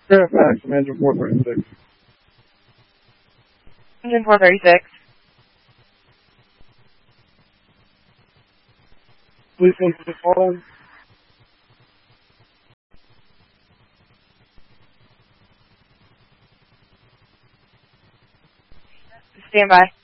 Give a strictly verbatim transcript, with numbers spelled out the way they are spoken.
Fairfax from engine four thirty-six. Engine four thirty-six. Please come to the call. Stand by.